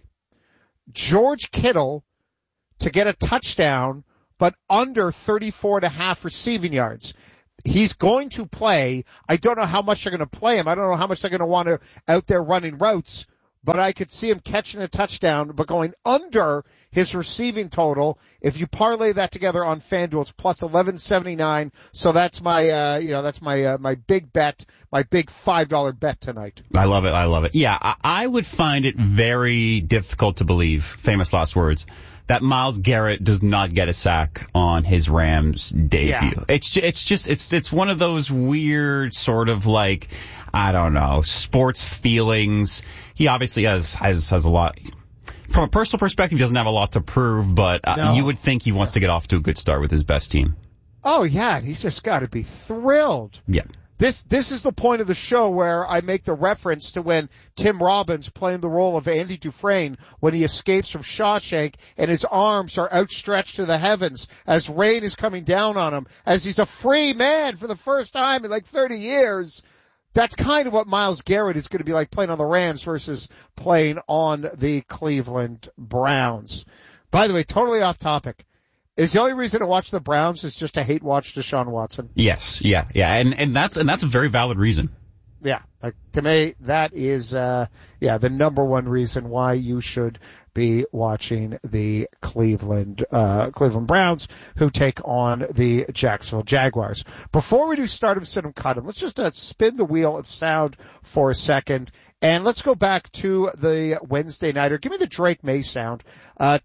George Kittle to get a touchdown, but under 34.5 receiving yards. He's going to play. I don't know how much they're going to play him. I don't know how much they're going to want to out there running routes, but I could see him catching a touchdown, but going under his receiving total. If you parlay that together on FanDuel, it's plus 1179. So that's my, my big bet, my big $5 bet tonight. I love it. I love it. Yeah, I would find it very difficult to believe, famous last words, that Myles Garrett does not get a sack on his Rams debut. Yeah. It's one of those weird sort of I don't know, sports feelings. He obviously has a lot. From a personal perspective, he doesn't have a lot to prove, but no. You would think he wants to get off to a good start with his best team. Oh yeah, he's just got to be thrilled. Yeah. This is the point of the show where I make the reference to when Tim Robbins playing the role of Andy Dufresne when he escapes from Shawshank and his arms are outstretched to the heavens as rain is coming down on him, as he's a free man for the first time in 30 years. That's kind of what Myles Garrett is going to be like playing on the Rams versus playing on the Cleveland Browns. By the way, totally off topic. Is the only reason to watch the Browns is just to hate watch Deshaun Watson? Yes, yeah. And that's a very valid reason. Yeah. To me, that is, the number one reason why you should be watching the Cleveland Browns, who take on the Jacksonville Jaguars. Before we do start 'em, sit 'em, cut 'em, let's just spin the wheel of sound for a second. And let's go back to the Wednesday nighter. Give me the Drake May sound, who had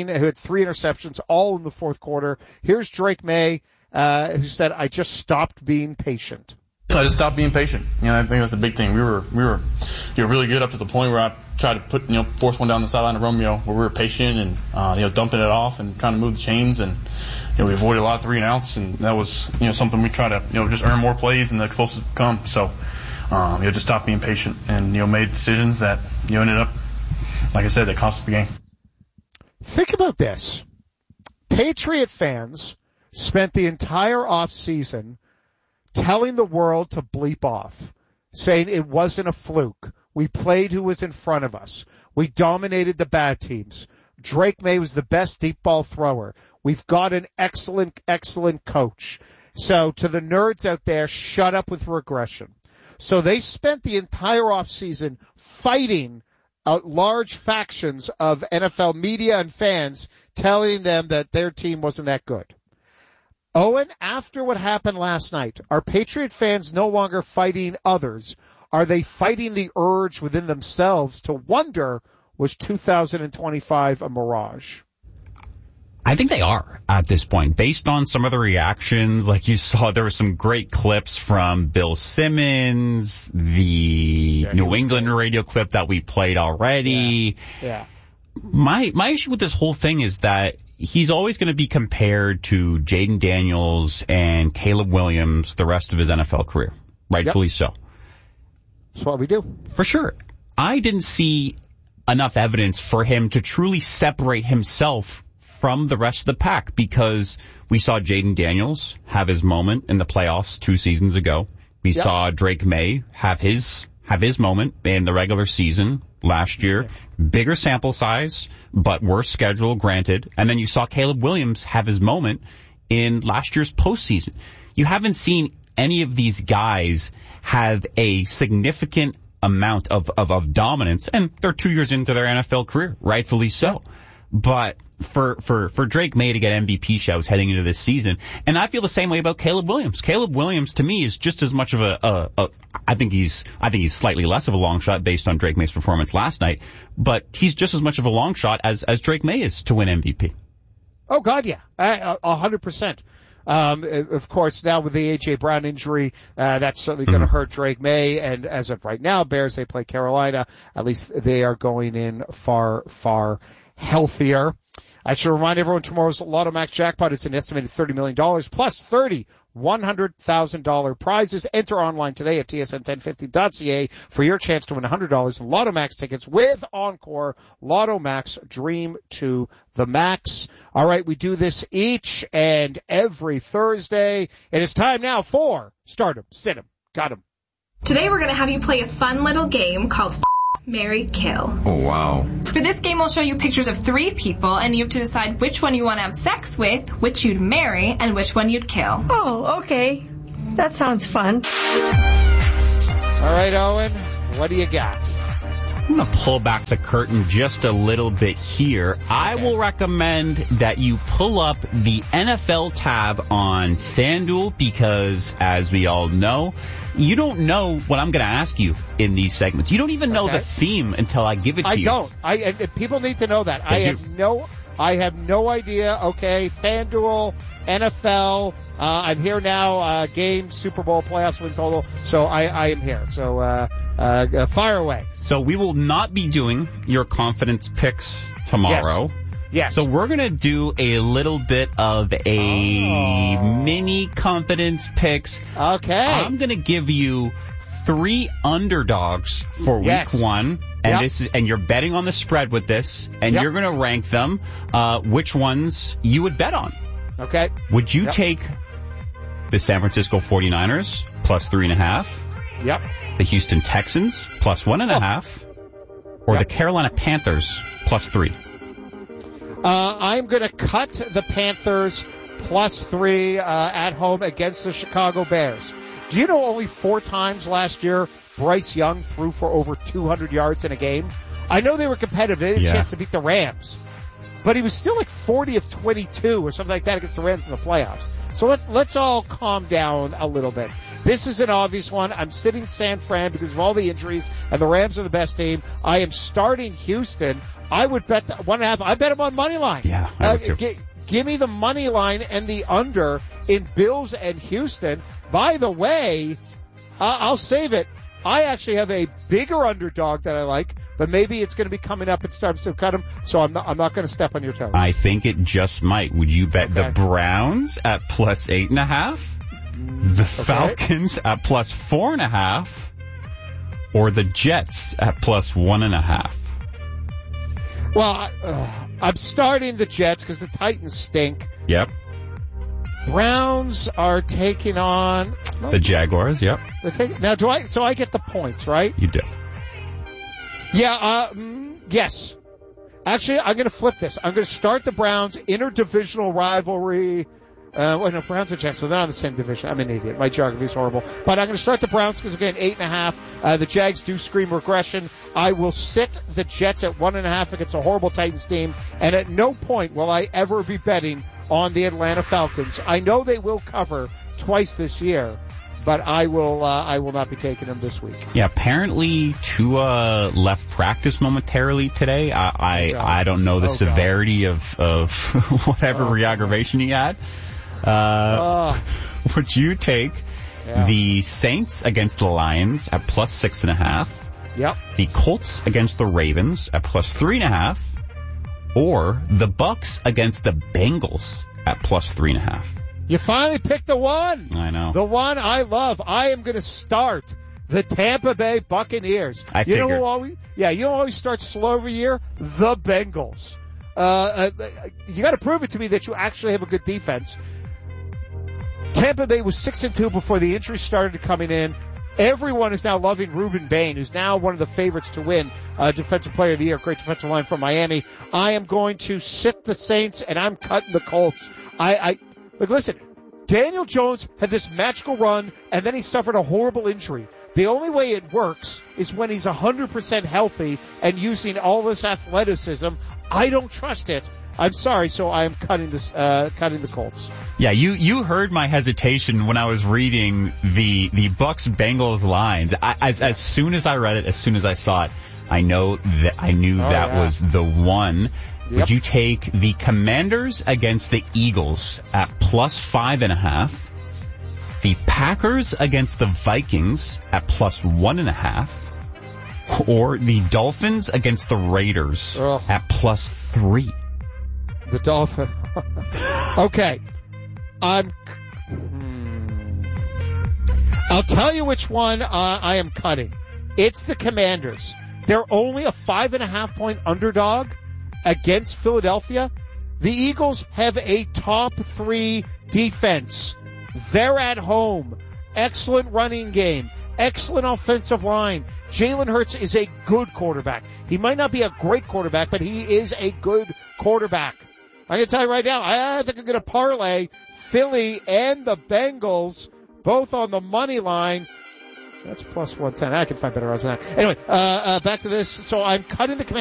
3 interceptions all in the fourth quarter. Here's Drake May, who said, "I just stopped being patient." I just stopped being patient. I think that's the big thing. We were really good up to the point where I tried to force one down the sideline of Romeo, where we were patient and, dumping it off and trying to move the chains, and, we avoided a lot of 3 and outs, and that was, something we try to, just earn more plays and the explosives come. So, just stopped being patient and, made decisions that, ended up, like I said, that cost us the game. Think about this. Patriot fans spent the entire off season telling the world to bleep off, saying it wasn't a fluke. We played who was in front of us. We dominated the bad teams. Drake May was the best deep ball thrower. We've got an excellent, excellent coach. So to the nerds out there, shut up with regression. So they spent the entire offseason fighting large factions of NFL media and fans, telling them that their team wasn't that good. Owen, after what happened last night, are Patriot fans no longer fighting others? Are they fighting the urge within themselves to wonder, was 2025 a mirage? I think they are at this point, based on some of the reactions. Like you saw, there were some great clips from Bill Simmons, the New England radio clip that we played already. Yeah. My issue with this whole thing is that he's always going to be compared to Jaden Daniels and Caleb Williams the rest of his NFL career. Rightfully so. That's what we do. For sure. I didn't see enough evidence for him to truly separate himself from the rest of the pack, because we saw Jaden Daniels have his moment in the playoffs 2 seasons ago. We saw Drake May have his moment in the regular season last year. Bigger sample size, but worse schedule, granted. And then you saw Caleb Williams have his moment in last year's postseason. You haven't seen any of these guys have a significant amount of dominance, and they're 2 years into their NFL career, rightfully so. But for Drake May to get MVP shows heading into this season, and I feel the same way about Caleb Williams. Caleb Williams to me is just as much of I think he's slightly less of a long shot based on Drake May's performance last night, but he's just as much of a long shot as Drake May is to win MVP. Oh God, yeah, 100%. Of course, now with the A.J. Brown injury, that's certainly going to hurt Drake May. And as of right now, Bears, they play Carolina. At least they are going in far, far healthier. I should remind everyone tomorrow's Lotto Max jackpot is an estimated $30 million plus 30 $100,000 prizes. Enter online today at tsn1050.ca for your chance to win $100 in Lotto Max tickets with Encore. Lotto Max, dream to the max. All right, we do this each and every Thursday. It is time now for Stardom, Sit 'em, Got 'em. Today we're going to have you play a fun little game called Marry, Kill. Oh, wow. For this game, we'll show you pictures of 3 people, and you have to decide which one you want to have sex with, which you'd marry, and which one you'd kill. Oh, okay. That sounds fun. All right, Owen, what do you got? I'm going to pull back the curtain just a little bit here. Okay. I will recommend that you pull up the NFL tab on FanDuel because, as we all know, you don't know what I'm going to ask you in these segments. You don't even know the theme until I give it to you. I don't. People need to know that. I have no idea. Okay, FanDuel, NFL. I'm here now. Game, Super Bowl, playoffs, win total. So I am here. So fire away. So we will not be doing your confidence picks tomorrow. Yes. So we're going to do a little bit of a mini confidence picks. Okay. I'm going to give you 3 underdogs for week 1. And and you're betting on the spread with this, and you're going to rank them, which ones you would bet on. Okay. Would you take the San Francisco 49ers plus 3.5? Yep. The Houston Texans plus 1.5? Or the Carolina Panthers plus 3? I'm going to cut the Panthers plus 3 at home against the Chicago Bears. Do you know only 4 times last year Bryce Young threw for over 200 yards in a game? I know they were competitive. They had a chance to beat the Rams. But he was still like 40 of 22 or something like that against the Rams in the playoffs. So let's all calm down a little bit. This is an obvious one. I'm sitting San Fran because of all the injuries, and the Rams are the best team. I am starting Houston. I would bet 1.5. I bet them on money line. Yeah, I would too. Give me the money line and the under in Bills and Houston. By the way, I'll save it. I actually have a bigger underdog that I like, but maybe it's going to be coming up. It's time to cut them, so I'm not going to step on your toes. I think it just might. Would you bet the Browns at plus 8.5? The Falcons at plus 4.5? Or the Jets at plus 1.5? Well, I'm starting the Jets because the Titans stink. Yep. Browns are taking on the Jaguars. Yep. Now, so I get the points, right? You do. Yeah. Yes. Actually, I'm going to flip this. I'm going to start the Browns interdivisional rivalry. No, Browns and Jets, so they're not in the same division. I'm an idiot. My geography is horrible. But I'm going to start the Browns because, again, 8.5. The Jags do scream regression. I will sit the Jets at 1.5 against a horrible Titans team. And at no point will I ever be betting on the Atlanta Falcons. I know they will cover twice this year, but I will not be taking them this week. Yeah, apparently Tua left practice momentarily today. I don't know the severity of whatever re-aggravation he had. Would you take the Saints against the Lions at plus 6.5? Yep. The Colts against the Ravens at plus 3.5? Or the Bucks against the Bengals at plus 3.5? You finally picked the one. I know. The one I love. I am going to start the Tampa Bay Buccaneers. You know who always starts slow every year? The Bengals. You got to prove it to me that you actually have a good defense. Tampa Bay was 6-2 before the injuries started coming in. Everyone is now loving Ruben Bain, who's now one of the favorites to win Defensive Player of the Year. Great defensive line from Miami. I am going to sit the Saints, and I'm cutting the Colts. Listen, Daniel Jones had this magical run, and then he suffered a horrible injury. The only way it works is when he's 100% healthy and using all this athleticism. I don't trust it. I'm sorry, so I am cutting the Colts. Yeah, you heard my hesitation when I was reading the Bucks Bengals lines. As soon as I read it, as soon as I saw it, I knew that was the one. Yep. Would you take the Commanders against the Eagles at plus 5.5? The Packers against the Vikings at plus 1.5? Or the Dolphins against the Raiders at plus 3? The Dolphin. Okay. I'll tell you which one I am cutting. It's the Commanders. They're only a 5.5-point underdog against Philadelphia. The Eagles have a top 3 defense. They're at home. Excellent running game. Excellent offensive line. Jalen Hurts is a good quarterback. He might not be a great quarterback, but he is a good quarterback. I can tell you right now, I think I'm going to parlay Philly and the Bengals both on the money line. That's plus 110. I can find better odds than that. Anyway, back to this. So I'm cutting the Commanders.